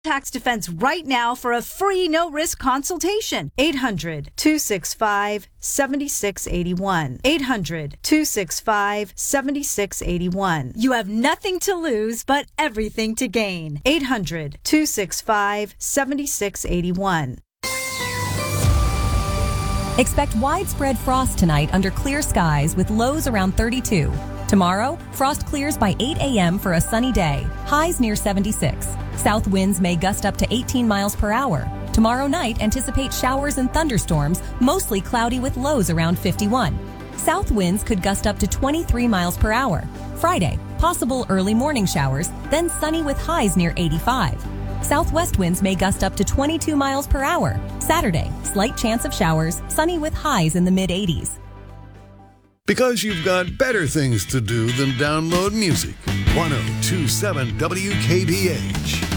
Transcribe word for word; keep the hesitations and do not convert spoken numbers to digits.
Tax Defense right now for a free no-risk consultation. eight hundred, two six five, seven six eight one. eight hundred, two six five, seven six eight one. You have nothing to lose but everything to gain. eight hundred, two six five, seven six eight one. Expect widespread frost tonight under clear skies with lows around thirty-two. Tomorrow, frost clears by eight a.m. for a sunny day, highs near seventy-six. South winds may gust up to eighteen miles per hour. Tomorrow night, anticipate showers and thunderstorms, mostly cloudy with lows around fifty-one. South winds could gust up to twenty-three miles per hour. Friday, possible early morning showers, then sunny with highs near eighty-five. Southwest winds may gust up to twenty-two miles per hour. Saturday, slight chance of showers, sunny with highs in the mid-eighties. Because you've got better things to do than download music. ten twenty-seven W K B H.